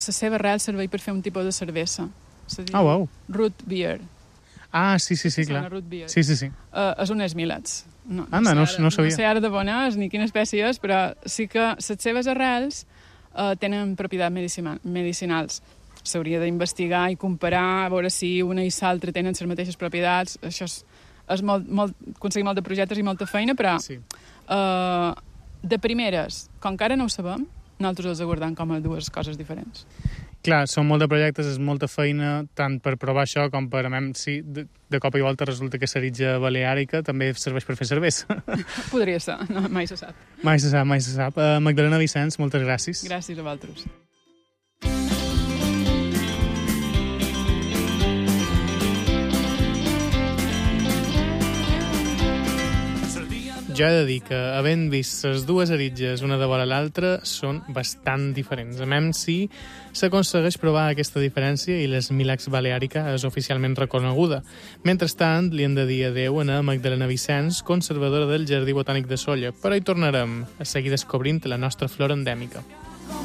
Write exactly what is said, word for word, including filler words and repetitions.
La seva arrel serveix per fer un tipus de cervesa. Se diu Ah, uau. root beer. Ah, sí, sí, sí, clar. Root beer. Sí, sí, sí. Uh, és unes millets. No, Anda, no, sé ara, no sabia. No sé ara de bon és ni quina espècie és, però sí que les seves arrels uh, tenen propietats medicinals. medicinals. S'hauria d'investigar i comparar, a veure si una i l'altra tenen les mateixes propietats. Això és, és molt, molt, aconseguir molts projectes i molta feina, però Sí. uh, de primeres, com que ara no ho sabem, nosaltres els aguardem com a dues coses diferents. Clar, són molts de projectes, és molta feina, tant per provar això com per, a mem, si de, de cop i volta resulta que seritja baleàrica també serveix per fer cervesa. Podria ser, no, mai se sap. Mai se sap, mai se sap. Uh, Magdalena Vicenç, moltes gràcies. Gràcies a vosaltres. Jo he de dir que, havent vist les dues eritges una de vora l'altra, són bastant diferents. A mem si s'aconsegueix provar aquesta diferència i l'Smilax baleàrica és oficialment reconeguda. Mentrestant, li hem de dir adeu a Magdalena Vicenç, conservadora del Jardí Botànic de Sóller, però hi tornarem a seguir descobrint la nostra flora endèmica.